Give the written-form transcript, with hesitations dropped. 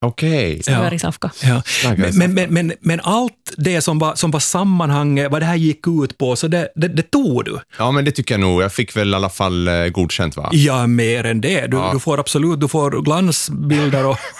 Okej. Serveringssafka. Ja. Men allt det som var sammanhanget, vad det här gick ut på, så det tog du. Ja, men det tycker jag nog. Jag fick väl i alla fall godkänt, va? Ja, mer än det. Du får absolut, du får glansbilder